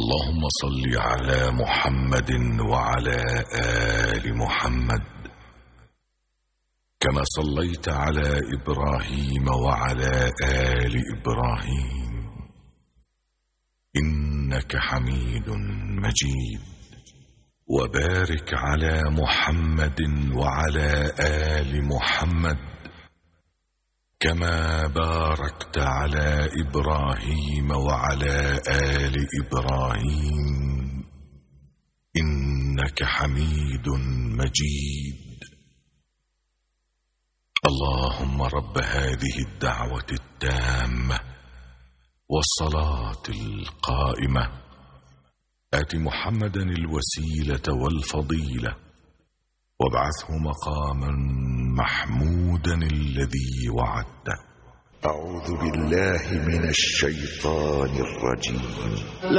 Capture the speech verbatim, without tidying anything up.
اللهم صل على محمد وعلى آل محمد كما صليت على إبراهيم وعلى آل إبراهيم إنك حميد مجيد. وبارك على محمد وعلى آل محمد كما باركت على إبراهيم وعلى آل إبراهيم إنك حميد مجيد. اللهم رب هذه الدعوة التامة والصلاة القائمة آت محمدا الوسيلة والفضيلة وابعثه مقاما محمودا الذي وعدته. أعوذ بالله من الشيطان الرجيم.